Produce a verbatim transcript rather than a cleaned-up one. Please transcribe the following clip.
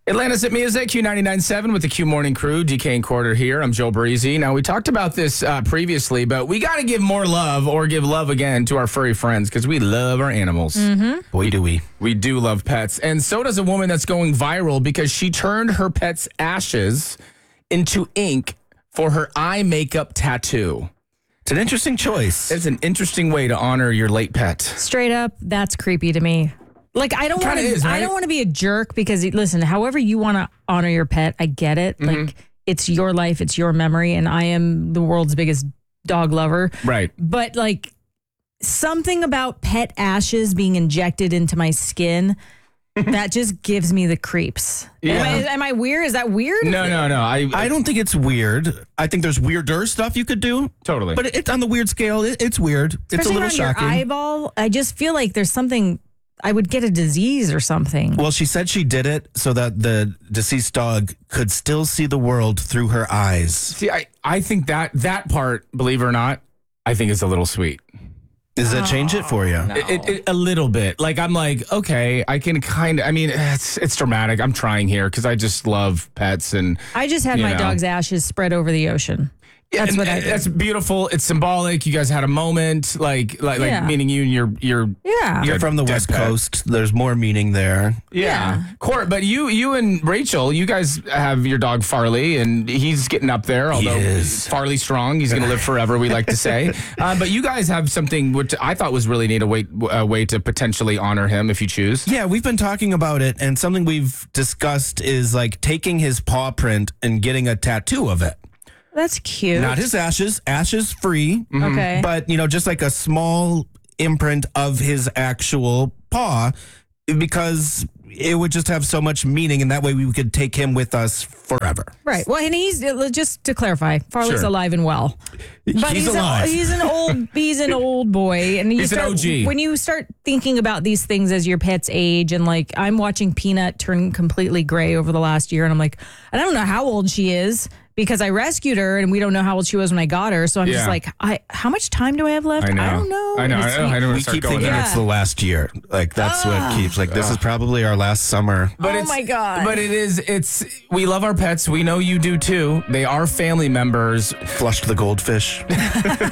Atlanta's at Music, Q ninety-nine point seven with the Q Morning Crew. D K and Quarter here. I'm Joe Breezy. Now, we talked about this uh, previously, but we got to give more love or give love again to our furry friends because we love our animals. Mm-hmm. Boy, do we. We do love pets. And so does a woman that's going viral because she turned her pet's ashes into ink for her eye makeup tattoo. It's an interesting choice. It's an interesting way to honor your late pet. Straight up, that's creepy to me. Like, I don't want Kinda is, to. right? I don't want to be a jerk because, listen, however you want to honor your pet, I get it. Mm-hmm. Like, it's your life, it's your memory, and I am the world's biggest dog lover. Right. But like, something about pet ashes being injected into my skin that just gives me the creeps. Yeah. Am, I, am I weird? Is that weird? No, no, no. I, I don't think it's weird. I think there's weirder stuff you could do. Totally. But it's on the weird scale. It, it's weird. It's a Especially little around shocking. your eyeball. I just feel like there's something. I would get a disease or something. Well, she said she did it so that the deceased dog could still see the world through her eyes. See, I, I think that that part, believe it or not, I think is a little sweet. Does that change it for you? It, it, it- a little bit. Like, I'm like, okay, I can kind of, I mean, it's it's dramatic. I'm trying here because I just love pets. And I just had You my know. dog's ashes spread over the ocean. That's and- what I and did. That's beautiful. It's symbolic. You guys had a moment, like, like, Yeah. like meaning you and your, your, Yeah. You're from the Dead West pet. Coast. There's more meaning there. yeah. Yeah. Court, but you, you and Rachel, you guys have your dog Farley, and he's getting up there. Although is. Farley strong, he's going to live forever. We like to say. Uh, but you guys have something which I thought was really neat, a way, a way to potentially honor him if you choose. Yeah, we've been talking about it, and something we've discussed is like taking his paw print and getting a tattoo of it. That's cute. Not his ashes, ashes free, Okay. but you know, just like a small imprint of his actual paw, because it would just have so much meaning, and that way we could take him with us forever. Right. Well, and he's uh, just to clarify, Farley's Sure. alive and well. But He's a- alive. he's an old. He's an old boy, and you He's an start, O G. When you start thinking about these things as your pet's age, and like I'm watching Peanut turn completely gray over the last year, and I'm like, I don't know how old she is because I rescued her, and we don't know how old she was when I got her. So I'm just Yeah. like, I how much time do I have left? I know. don't know. I know. It's- I know. I know. We Start keep going thinking there. it's the last year. Like that's what keeps. Like this is probably our last summer. But Oh it's- my God. But it is, it's, we love our pets. We know you do too. They are family members. Flushed the goldfish.